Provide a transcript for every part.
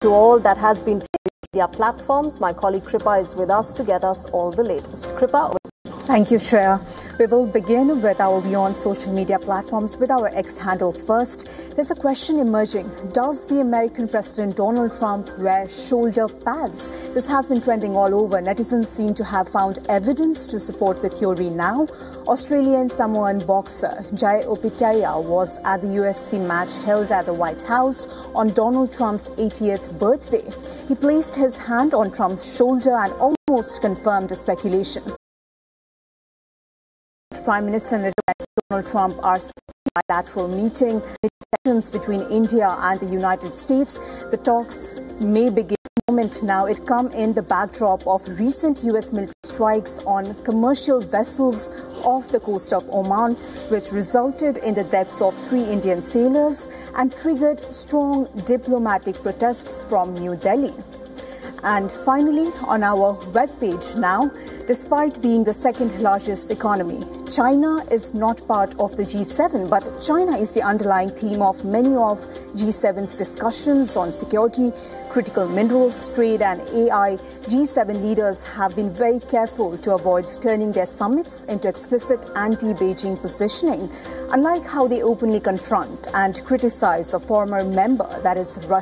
to all that has been media platforms. My colleague Kripa is with us to get us all the latest. Kripa. Thank you, Shreya. We will begin with our view on social media platforms with our X handle first. There's a question emerging. Does the American President Donald Trump wear shoulder pads? This has been trending all over. Netizens seem to have found evidence to support the theory now. Australian Samoan boxer Jai Opetaia was at the UFC match held at the White House on Donald Trump's 80th birthday. He placed his hand on Trump's shoulder and almost confirmed the speculation. Prime Minister and Donald Trump are a bilateral meeting. Tensions between India and the United States. The talks may begin in a moment now. It come in the backdrop of recent U.S. military strikes on commercial vessels off the coast of Oman, which resulted in the deaths of 3 Indian sailors and triggered strong diplomatic protests from New Delhi. And finally, on our webpage now, despite being the second largest economy, China is not part of the G7, but China is the underlying theme of many of G7's discussions on security, critical minerals, trade and AI. G7 leaders have been very careful to avoid turning their summits into explicit anti-Beijing positioning, unlike how they openly confront and criticize a former member, that is Russia.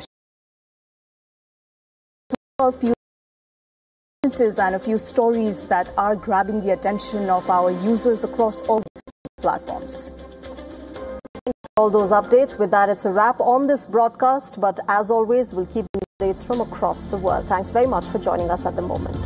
A few instances and a few stories that are grabbing the attention of our users across all platforms. All those updates. With that, it's a wrap on this broadcast. But as always, we'll keep updates from across the world. Thanks very much for joining us at the moment.